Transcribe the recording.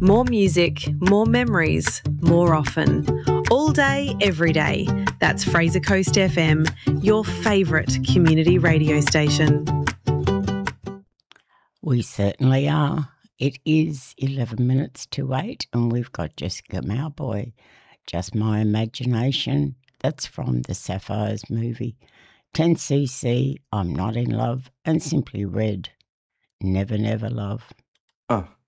More music, more memories, more often. All day, every day. That's Fraser Coast FM, your favourite community radio station. We certainly are. It is 11 minutes to 8 and we've got Jessica Mauboy, Just My Imagination. That's from the Sapphires movie. 10cc, I'm Not in Love, and Simply Red, Never Never Love. Oh,